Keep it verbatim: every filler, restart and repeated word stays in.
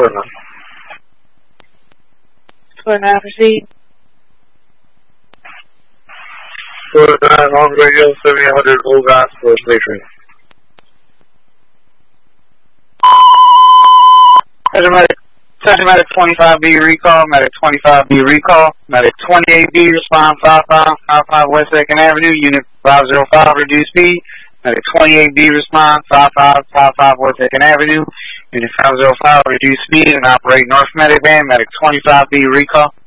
Quarter nine. Quarter nine, proceed. Quarter nine, on radio, seventy-eight hundred, Old Guys, for station. Central Medic twenty-five B recall, Medic twenty-five B recall, Medic twenty-eight B respond five five five five West second Avenue, Unit five zero five, reduce speed. Medic twenty-eight B respond five five five five West second Avenue, Unit five zero five, reduce speed and operate North Medic van, Medic twenty-five B recall.